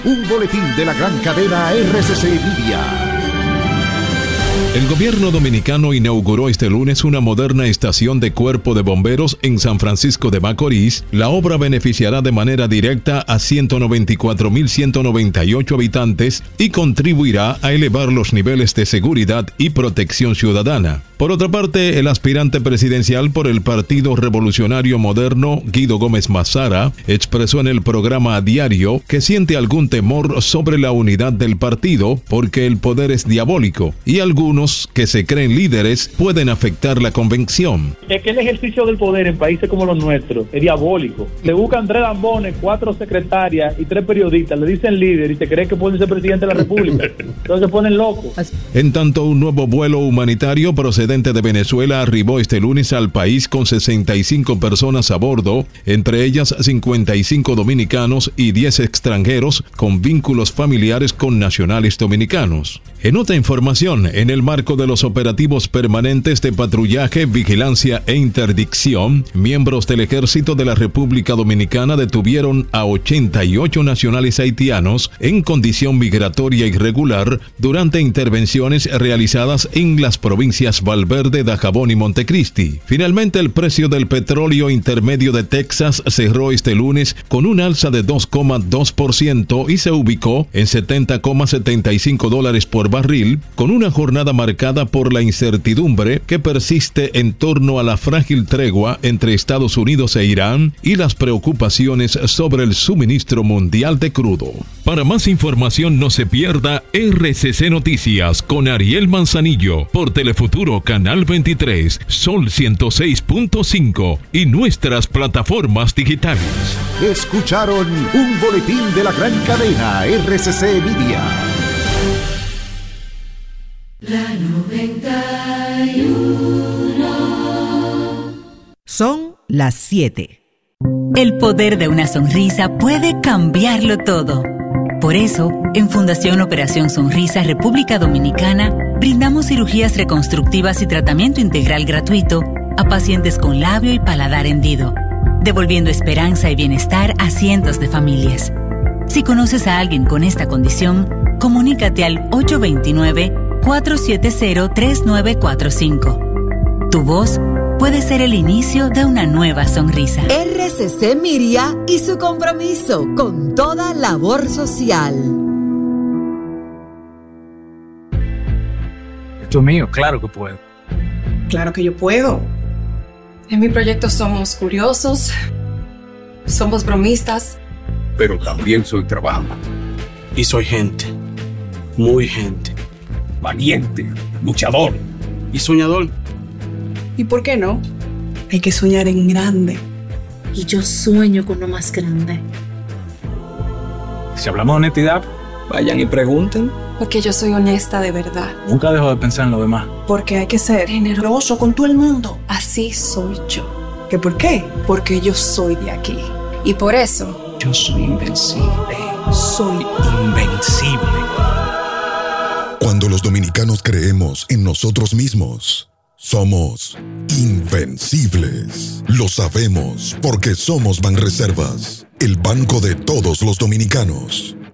Un boletín de la gran cadena RCC Media. El gobierno dominicano inauguró este lunes una moderna estación de cuerpo de bomberos en San Francisco de Macorís. La obra beneficiará de manera directa a 194.198 habitantes y contribuirá a elevar los niveles de seguridad y protección ciudadana. Por otra parte, el aspirante presidencial por el Partido Revolucionario Moderno, Guido Gómez Mazara, expresó en el programa A Diario que siente algún temor sobre la unidad del partido porque el poder es diabólico y algunos que se creen líderes pueden afectar la convención. Es que el ejercicio del poder en países como los nuestros es diabólico. Se buscan 3 lambones, 4 secretarias y 3 periodistas, le dicen líder y se cree que pueden ser presidente de la República. Entonces se ponen locos. En tanto, un nuevo vuelo humanitario procedente de Venezuela arribó este lunes al país con 65 personas a bordo, entre ellas 55 dominicanos y 10 extranjeros con vínculos familiares con nacionales dominicanos. En otra información, en el marco de los operativos permanentes de patrullaje, vigilancia e interdicción, miembros del Ejército de la República Dominicana detuvieron a 88 nacionales haitianos en condición migratoria irregular durante intervenciones realizadas en las provincias Valverde, Dajabón y Montecristi. Finalmente, el precio del petróleo intermedio de Texas cerró este lunes con un alza de 2,2% y se ubicó en $70,75 por barril, con una jornada marcada por la incertidumbre que persiste en torno a la frágil tregua entre Estados Unidos e Irán y las preocupaciones sobre el suministro mundial de crudo. Para más información, no se pierda RCC Noticias con Ariel Manzanillo por Telefuturo Canal 23, Sol 106.5 y nuestras plataformas digitales. Escucharon un boletín de la gran cadena RCC Media. La 91. Son las 7. El poder de una sonrisa puede cambiarlo todo. Por eso, en Fundación Operación Sonrisa República Dominicana, brindamos cirugías reconstructivas y tratamiento integral gratuito a pacientes con labio y paladar hendido, devolviendo esperanza y bienestar a cientos de familias. Si conoces a alguien con esta condición, comunícate al 829-470-3945. Tu voz puede ser el inicio de una nueva sonrisa. RCC Miria y su compromiso con toda labor social. Esto es mío, claro que puedo. Claro que yo puedo. En mi proyecto somos curiosos, somos bromistas. Pero también soy trabajo. Y soy gente. Muy gente. Valiente, luchador. Y soñador. ¿Y por qué no? Hay que soñar en grande. Y yo sueño con lo más grande. Si hablamos de honestidad, vayan y pregunten. Porque yo soy honesta de verdad. Nunca dejo de pensar en lo demás. Porque hay que ser generoso con todo el mundo. Así soy yo. ¿Qué por qué? Porque yo soy de aquí. Y por eso... yo soy invencible. Soy invencible. Cuando los dominicanos creemos en nosotros mismos, somos invencibles. Lo sabemos porque somos Banreservas, el banco de todos los dominicanos.